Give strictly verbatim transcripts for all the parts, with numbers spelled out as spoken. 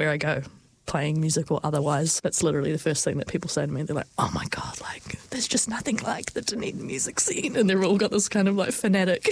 everywhere I go, playing music or otherwise, that's literally the first thing that people say to me. They're like, oh my God, like, there's just nothing like the Dunedin music scene. And they've all got this kind of like fanatic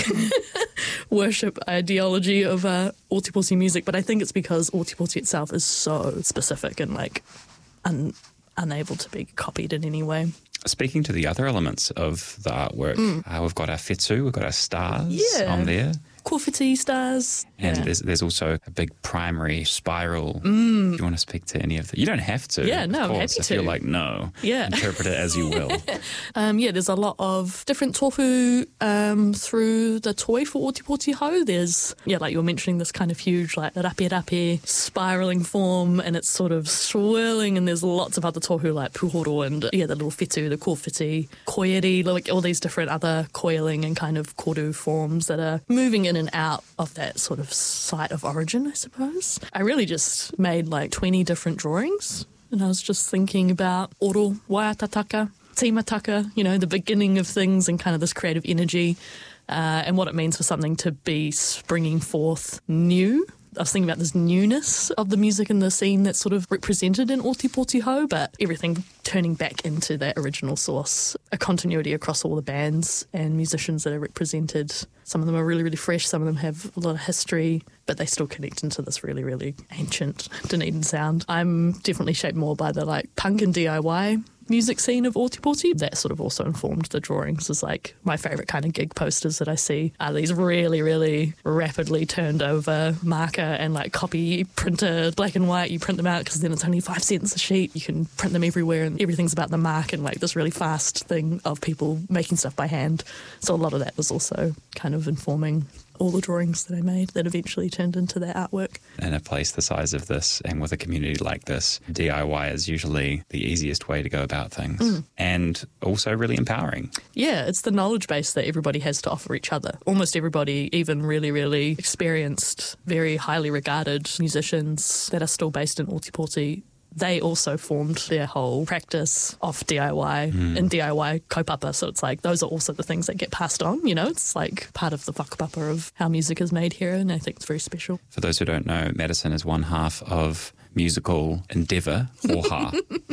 worship ideology of uh, Ōtepoti music. But I think it's because Ōtepoti itself is so specific and like un- unable to be copied in any way. Speaking to the other elements of the artwork, mm. uh, we've got our whetū, we've got our stars yeah. on there. Kōwhiti stars. And yeah. there's, there's also a big primary spiral. Mm. Do you want to speak to any of that? You don't have to. Yeah, no, of course, I'm happy if to. you're like, no, yeah. interpret it as you will. um, yeah, there's a lot of different tofu um, through the toi for Ōtepoti Hau. There's, yeah, like you were mentioning, this kind of huge, like, rape rape spiralling form, and it's sort of swirling, and there's lots of other tofu, like puhoro and, yeah, the little whetū, the kōwhiti, koieri, like all these different other coiling and kind of koru forms that are moving in and out of that sort of site of origin, I suppose. I really just made like twenty different drawings, and I was just thinking about oro, waiatataka, timataka, you know, the beginning of things and kind of this creative energy uh, and what it means for something to be springing forth new. I was thinking about this newness of the music and the scene that's sort of represented in Ōtepoti Hau, but everything turning back into that original source, a continuity across all the bands and musicians that are represented. Some of them are really, really fresh, some of them have a lot of history, but they still connect into this really, really ancient Dunedin sound. I'm definitely shaped more by the like punk and D I Y music scene of Ōtepoti. That sort of also informed the drawings. Is like my favourite kind of gig posters that I see are these really, really rapidly turned over marker and like copy printer, black and white. You print them out because then it's only five cents a sheet. You can print them everywhere and everything's about the mark and like this really fast thing of people making stuff by hand. So a lot of that was also kind of informing all the drawings that I made that eventually turned into that artwork. In a place the size of this and with a community like this, D I Y is usually the easiest way to go about things mm. and also really empowering. Yeah, it's the knowledge base that everybody has to offer each other. Almost everybody, even really, really experienced, very highly regarded musicians that are still based in Ōtepoti, they also formed their whole practice of D I Y mm. and D I Y kaupapa. So it's like those are also the things that get passed on, you know. It's like part of the whakapapa of how music is made here, and I think it's very special. For those who don't know, Madison is one half of musical endeavour, Oha.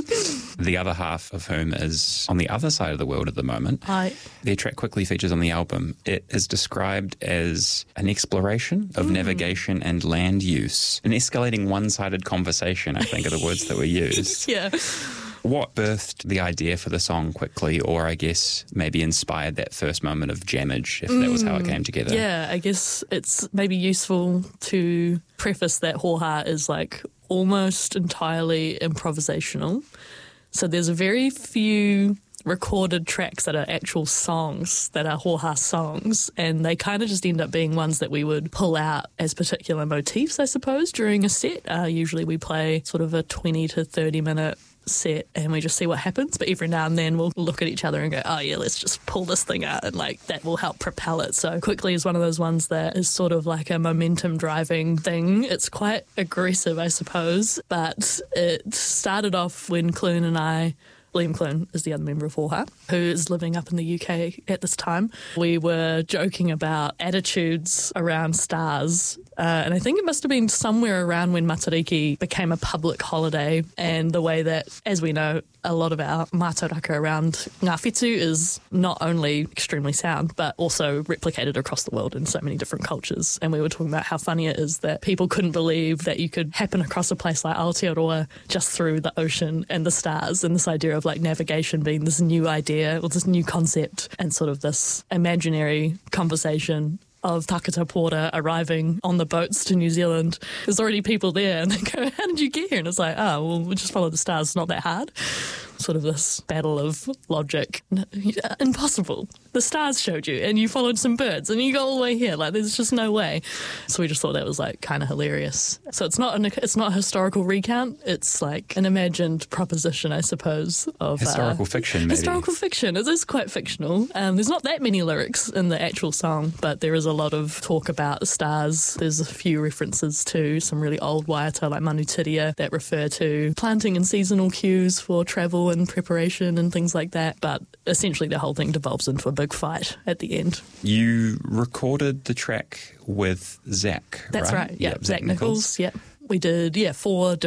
The other half of whom is on the other side of the world at the moment. Hi. Their track quickly features on the album. It is described as an exploration of mm. navigation and land use. An escalating one-sided conversation, I think, are the words that were used. Yeah. What birthed the idea for the song quickly, or I guess maybe inspired that first moment of jammage, if mm. that was how it came together? Yeah, I guess it's maybe useful to preface that Hoha is like almost entirely improvisational. So there's a very few recorded tracks that are actual songs that are Hoha songs, and they kind of just end up being ones that we would pull out as particular motifs, I suppose, during a set. Uh, usually we play sort of a twenty to thirty minute set and we just see what happens, but every now and then we'll look at each other and go, oh yeah, let's just pull this thing out, and like that will help propel it. So Quickly is one of those ones that is sort of like a momentum driving thing. It's quite aggressive, I suppose, but it started off when Clune and I, Liam Clune is the other member of Hoha, who is living up in the U K at this time. We were joking about attitudes around stars, uh, and I think it must have been somewhere around when Matariki became a public holiday, and the way that, as we know, a lot of our mātauraka around ngā whetū is not only extremely sound, but also replicated across the world in so many different cultures. And we were talking about how funny it is that people couldn't believe that you could happen across a place like Aotearoa just through the ocean and the stars, and this idea of like navigation being this new idea or this new concept, and sort of this imaginary conversation of Takata Porter arriving on the boats to New Zealand. There's already people there, and they go, how did you get here? And it's like, oh, well, we just follow the stars. It's not that hard. Sort of this battle of logic. Impossible. The stars showed you, and you followed some birds, and you got all the way here. Like, there's just no way. So we just thought that was, like, kind of hilarious. So it's not an, it's not a historical recount. It's, like, an imagined proposition, I suppose, of... Historical uh, fiction, maybe. Historical fiction. It is quite fictional. Um, there's not that many lyrics in the actual song, but there is a lot of talk about the stars. There's a few references to some really old waiata, like Manutiria, that refer to planting and seasonal cues for travel and preparation and things like that. But essentially the whole thing devolves into a big fight at the end. You recorded the track with Zach, That's right, right yeah. yep, Zach, Zach Nichols, Nichols. yeah. We did, yeah, four different